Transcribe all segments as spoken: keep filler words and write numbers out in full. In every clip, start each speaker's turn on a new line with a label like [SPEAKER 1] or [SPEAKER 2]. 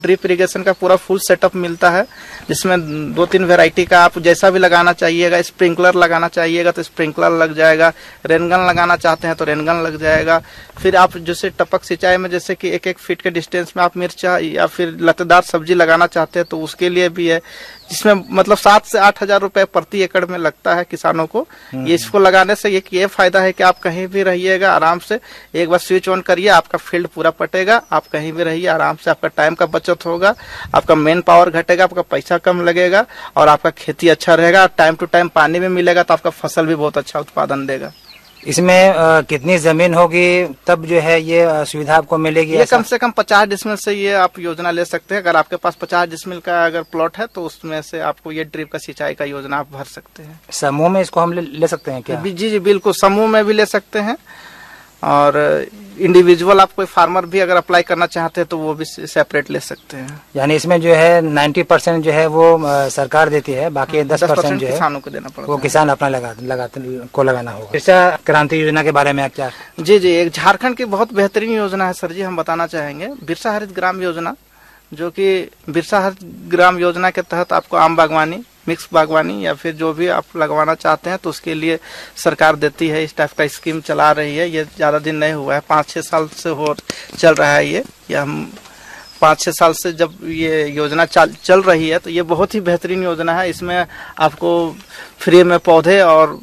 [SPEAKER 1] Drip irrigation का पूरा full setup मिलता है, जिसमें दो तीन वैरायटी का आप जैसा भी लगाना चाहिएगा, स्प्रिंकलर लगाना चाहिएगा तो स्प्रिंकलर लग जाएगा, रेनगन लगाना चाहते हैं तो रेनगन लग जाएगा। फिर आप जैसे टपक सिंचाई में जैसे कि एक एक फीट के डिस्टेंस में आप मिर्चा या फिर लतेदार सब्जी लगाना चाहते हैं तो उसके लिए भी है, जिसमें मतलब सात से आठ हजार रुपए प्रति एकड़ में लगता है किसानों को। ये इसको लगाने से एक ये फायदा है कि आप कहीं भी रहिएगा आराम से, एक बार स्विच ऑन करिए आपका फील्ड पूरा पटेगा, आप कहीं भी रहिए आराम से, आपका टाइम का बचत होगा, आपका मेन पावर घटेगा, आपका पैसा कम लगेगा और आपका खेती अच्छा रहेगा। टाइम टू टाइम पानी भी मिलेगा तो आपका फसल भी बहुत अच्छा उत्पादन देगा।
[SPEAKER 2] इसमें आ, कितनी जमीन होगी तब जो है ये सुविधा आपको मिलेगी?
[SPEAKER 1] ये कम से कम पचास डिसमिल से ये आप योजना ले सकते हैं। अगर आपके पास पचास डिसमिल का अगर प्लॉट है तो उसमें से आपको ये ड्रिप का सिंचाई का योजना आप भर सकते हैं।
[SPEAKER 2] समूह में इसको हम ले, ले सकते हैं क्या?
[SPEAKER 1] जी जी बिल्कुल, समूह में भी ले सकते हैं और इंडिविजुअल आप कोई फार्मर भी अगर अप्लाई करना चाहते हैं तो वो भी सेपरेट ले सकते हैं।
[SPEAKER 2] यानी इसमें जो है नब्बे परसेंट जो है वो सरकार देती है, बाकी दस परसेंट जो है
[SPEAKER 1] किसानों को देना पड़ता है,
[SPEAKER 2] वो किसान अपना लगा लगाते को लगाना होगा। बिरसा क्रांति योजना के बारे में क्या?
[SPEAKER 1] जी जी एक झारखंड की बहुत बेहतरीन योजना है सर जी, हम बताना चाहेंगे। बिरसा हरित ग्राम योजना, जो कि बिरसा हरित ग्राम योजना के तहत आपको आम बागवानी, मिक्स बागवानी या फिर जो भी आप लगवाना चाहते हैं तो उसके लिए सरकार देती है। इस टाइप का स्कीम चला रही है, ये ज्यादा दिन नहीं हुआ है, पाँच छह साल से हो चल रहा है ये ये हम पाँच छह साल से जब ये योजना चल चल रही है तो ये बहुत ही बेहतरीन योजना है। इसमें आपको फ्री में पौधे और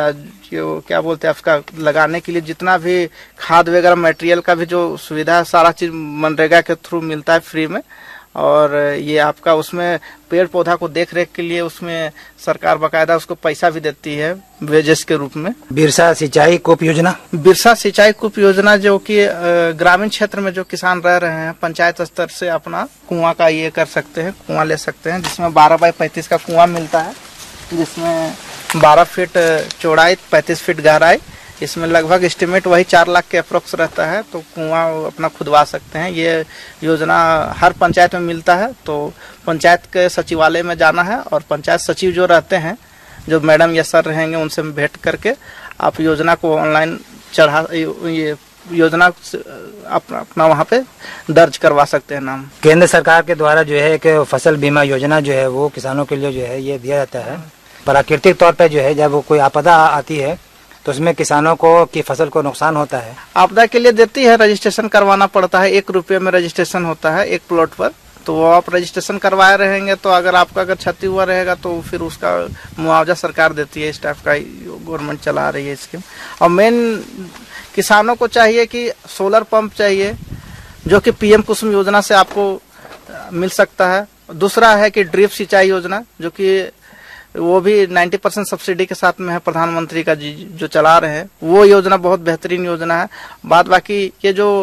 [SPEAKER 1] जो क्या बोलते हैं आपका लगाने के लिए जितना भी खाद वगैरह मटेरियल का भी जो सुविधा है सारा चीज मनरेगा के थ्रू मिलता है फ्री में। और ये आपका उसमें पेड़ पौधा को देख रेख के लिए उसमें सरकार बकायदा उसको पैसा भी देती है वेजेस के रूप में।
[SPEAKER 2] बिरसा सिंचाई कूप योजना,
[SPEAKER 1] बिरसा सिंचाई कूप योजना जो कि ग्रामीण क्षेत्र में जो किसान रह रहे हैं पंचायत स्तर से अपना कुआं का ये कर सकते हैं, कुआं ले सकते हैं, जिसमें बारह बाई पैंतीस का कुआं मिलता है, जिसमें बारह फीट चौड़ाई पैंतीस फीट गहराई, इसमें लगभग एस्टिमेट वही चार लाख के अप्रोक्स रहता है। तो कुआं अपना खुदवा सकते हैं। ये योजना हर पंचायत में मिलता है, तो पंचायत के सचिवालय में जाना है और पंचायत सचिव जो रहते हैं, जो मैडम या सर रहेंगे, उनसे भेंट करके आप योजना को ऑनलाइन चढ़ा ये योजना अपना, अपना वहाँ पे दर्ज करवा सकते हैं नाम।
[SPEAKER 2] केंद्र सरकार के द्वारा जो है एक फसल बीमा योजना जो है वो किसानों के लिए जो है ये दिया जाता है। प्राकृतिक तौर पर जो है जब कोई आपदा आती है तो उसमें किसानों को की फसल को नुकसान होता है,
[SPEAKER 1] आपदा के लिए देती है, रजिस्ट्रेशन करवाना पड़ता है, एक रुपये में रजिस्ट्रेशन होता है एक प्लॉट पर। तो वो आप रजिस्ट्रेशन करवाए रहेंगे तो अगर आपका अगर क्षति हुआ रहेगा तो फिर उसका मुआवजा सरकार देती है। इस टाइप का गवर्नमेंट चला रही है स्कीम। और मेन किसानों को चाहिए कि सोलर पंप चाहिए, जो कि पीएम कुसुम योजना से आपको मिल सकता है। दूसरा है कि ड्रिप सिंचाई योजना, जो कि वो भी नब्बे परसेंट सब्सिडी के साथ में है, प्रधानमंत्री का जो चला रहे हैं, वो योजना बहुत बेहतरीन योजना है। बाद बाकी ये जो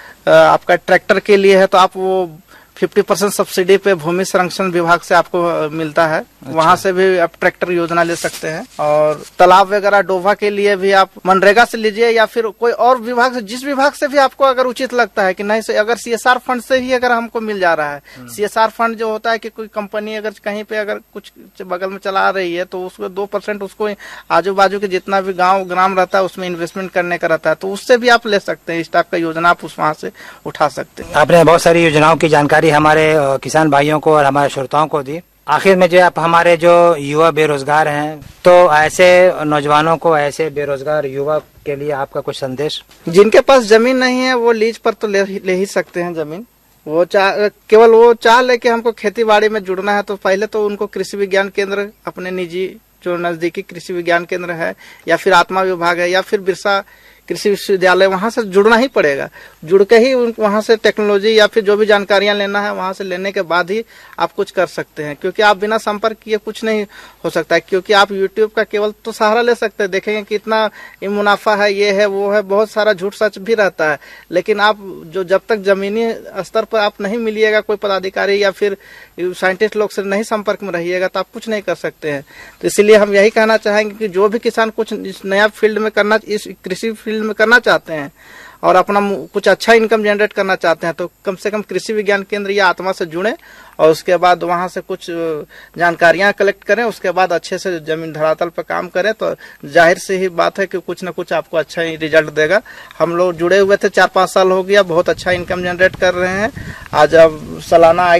[SPEAKER 1] आपका ट्रैक्टर के लिए है तो आप वो पचास परसेंट सब्सिडी पे भूमि संरक्षण विभाग से आपको मिलता है। अच्छा। वहाँ से भी आप ट्रैक्टर योजना ले सकते हैं। और तालाब वगैरह डोभा के लिए भी आप मनरेगा से लीजिए या फिर कोई और विभाग से, जिस विभाग से भी आपको अगर उचित लगता है कि नहीं से अगर सीएसआर फंड से ही अगर हमको मिल जा रहा है। सीएसआर फंड जो होता है कि कोई कंपनी अगर कहीं पे अगर कुछ बगल में चला रही है तो उसको दो परसेंट उसको आजू बाजू के जितना भी गाँव ग्राम रहता है उसमें इन्वेस्टमेंट करने का रहता है, तो उससे भी आप ले सकते हैं। इस टाइप का योजना आप उस वहाँ से उठा सकते हैं।
[SPEAKER 2] आपने बहुत सारी योजनाओं की जानकारी हमारे किसान भाइयों को और हमारे श्रोताओं को दी। आखिर में जो आप हमारे जो युवा बेरोजगार हैं, तो ऐसे नौजवानों को, ऐसे बेरोजगार युवा के लिए आपका कुछ संदेश?
[SPEAKER 1] जिनके पास जमीन नहीं है वो लीज पर तो ले, ले ही सकते हैं जमीन। वो चाह केवल वो चाह ले कि हमको खेती बाड़ी में जुड़ना है तो पहले तो उनको कृषि विज्ञान केंद्र, अपने निजी जो नजदीकी कृषि विज्ञान केंद्र है या फिर आत्मा विभाग है या फिर बिरसा कृषि विश्वविद्यालय, वहां से जुड़ना ही पड़ेगा। जुड़ के ही वहां से टेक्नोलॉजी या फिर जो भी जानकारियां लेना है वहां से लेने के बाद ही आप कुछ कर सकते हैं, क्योंकि आप बिना संपर्क किए कुछ नहीं हो सकता है। क्योंकि आप यूट्यूब का केवल तो सहारा ले सकते हैं, देखेंगे कि इतना मुनाफा है, ये है वो है, बहुत सारा झूठ सच भी रहता है। लेकिन आप जो जब तक जमीनी स्तर पर आप नहीं मिलिएगा कोई पदाधिकारी या फिर साइंटिस्ट लोग से नहीं संपर्क में रहिएगा तो आप कुछ नहीं कर सकते हैं। तो इसलिए हम यही कहना चाहेंगे कि जो भी किसान कुछ नया फील्ड में करना, इस कृषि फील्ड फील्ड में करना चाहते हैं और अपना कुछ अच्छा इनकम जनरेट करना चाहते हैं, तो कम से कम कृषि विज्ञान केंद्र या आत्मा से जुड़ें और उसके बाद वहां से कुछ जानकारियां कलेक्ट करें, उसके बाद अच्छे से जमीन धरातल पर काम करें, तो जाहिर सी ही बात है कि कुछ ना कुछ आपको अच्छा ही रिजल्ट देगा। हम लोग जुड़े हुए थे, चार पाँच साल हो गया, बहुत अच्छा इनकम जनरेट कर रहे हैं। आज अब सालाना